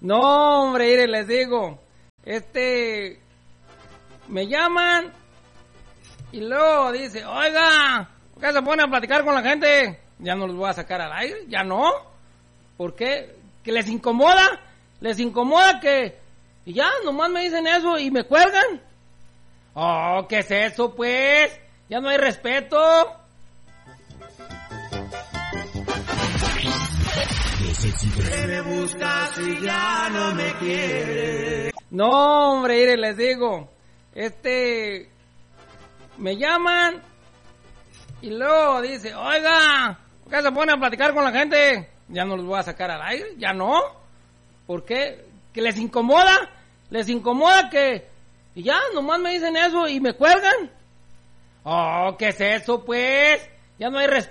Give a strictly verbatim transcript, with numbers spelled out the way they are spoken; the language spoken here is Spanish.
No, hombre, mire, les digo, este, me llaman y luego dice, oiga, ¿por qué se pone a platicar con la gente? Ya no los voy a sacar al aire, ya no. ¿Por qué? ¿Que les incomoda? ¿Les incomoda que...? Y ya, nomás me dicen eso y me cuelgan. Oh, ¿qué es eso, pues? Ya no hay respeto. ¿Qué me buscas si ya no me quieres? No, hombre, mire, les digo, este, me llaman y luego dice, oiga, ¿por qué se pone a platicar con la gente? Ya no los voy a sacar al aire, ya no. ¿Por qué? ¿Que les incomoda? ¿Les incomoda que...? Y ya, nomás me dicen eso y me cuelgan. Oh, ¿qué es eso, pues? Ya no hay respeto.